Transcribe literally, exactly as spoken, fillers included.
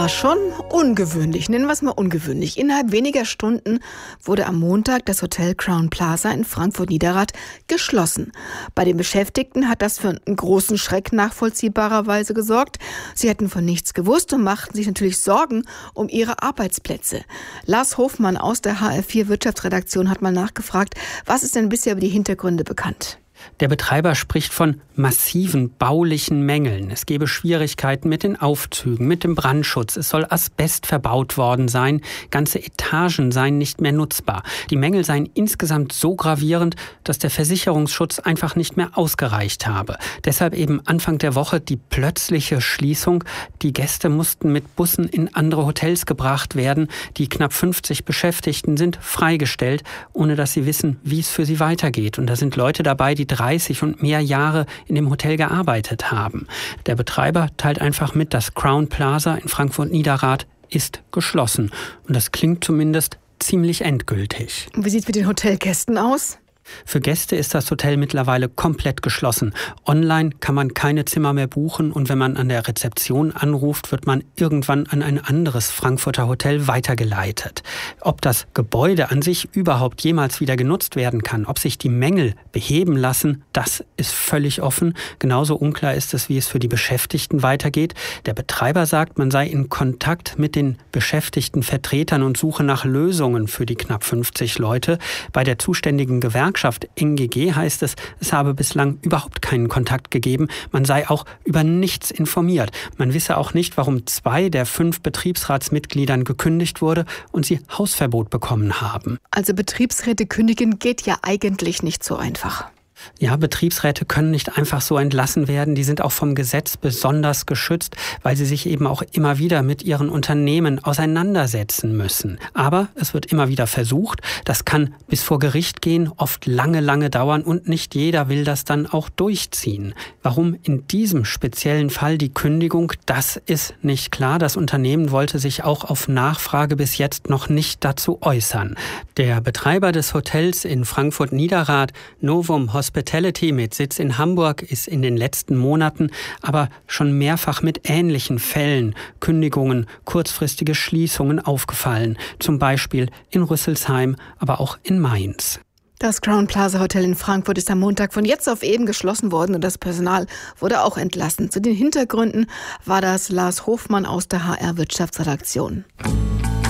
Ja, schon ungewöhnlich. Nennen wir es mal ungewöhnlich. Innerhalb weniger Stunden wurde am Montag das Hotel Crowne Plaza in Frankfurt-Niederrad geschlossen. Bei den Beschäftigten hat das für einen großen Schreck nachvollziehbarerweise gesorgt. Sie hätten von nichts gewusst und machten sich natürlich Sorgen um ihre Arbeitsplätze. Lars Hofmann aus der H R vier Wirtschaftsredaktion hat mal nachgefragt, was ist denn bisher über die Hintergründe bekannt? Der Betreiber spricht von massiven baulichen Mängeln. Es gebe Schwierigkeiten mit den Aufzügen, mit dem Brandschutz. Es soll Asbest verbaut worden sein. Ganze Etagen seien nicht mehr nutzbar. Die Mängel seien insgesamt so gravierend, dass der Versicherungsschutz einfach nicht mehr ausgereicht habe. Deshalb eben Anfang der Woche die plötzliche Schließung. Die Gäste mussten mit Bussen in andere Hotels gebracht werden. Die knapp fünfzig Beschäftigten sind freigestellt, ohne dass sie wissen, wie es für sie weitergeht. Und da sind Leute dabei, die dreißig und mehr Jahre in dem Hotel gearbeitet haben. Der Betreiber teilt einfach mit, das Crowne Plaza in Frankfurt-Niederrad ist geschlossen. Und das klingt zumindest ziemlich endgültig. Und wie sieht es mit den Hotelgästen aus? Für Gäste ist das Hotel mittlerweile komplett geschlossen. Online kann man keine Zimmer mehr buchen und wenn man an der Rezeption anruft, wird man irgendwann an ein anderes Frankfurter Hotel weitergeleitet. Ob das Gebäude an sich überhaupt jemals wieder genutzt werden kann, ob sich die Mängel beheben lassen, das ist völlig offen. Genauso unklar ist es, wie es für die Beschäftigten weitergeht. Der Betreiber sagt, man sei in Kontakt mit den beschäftigten Vertretern und suche nach Lösungen für die knapp fünfzig Leute. Bei der zuständigen Gewerkschaft N G G heißt es, es habe bislang überhaupt keinen Kontakt gegeben. Man sei auch über nichts informiert. Man wisse auch nicht, warum zwei der fünf Betriebsratsmitgliedern gekündigt wurde und sie Hausverbot bekommen haben. Also Betriebsräte kündigen geht ja eigentlich nicht so einfach. Ja, Betriebsräte können nicht einfach so entlassen werden. Die sind auch vom Gesetz besonders geschützt, weil sie sich eben auch immer wieder mit ihren Unternehmen auseinandersetzen müssen. Aber es wird immer wieder versucht. Das kann bis vor Gericht gehen, oft lange, lange dauern und nicht jeder will das dann auch durchziehen. Warum in diesem speziellen Fall die Kündigung, das ist nicht klar. Das Unternehmen wollte sich auch auf Nachfrage bis jetzt noch nicht dazu äußern. Der Betreiber des Hotels in Frankfurt-Niederrad, Novum Hospitality mit Sitz in Hamburg, ist in den letzten Monaten aber schon mehrfach mit ähnlichen Fällen, Kündigungen, kurzfristige Schließungen aufgefallen. Zum Beispiel in Rüsselsheim, aber auch in Mainz. Das Crowne Plaza Hotel in Frankfurt ist am Montag von jetzt auf eben geschlossen worden und das Personal wurde auch entlassen. Zu den Hintergründen war das Lars Hofmann aus der H R Wirtschaftsredaktion.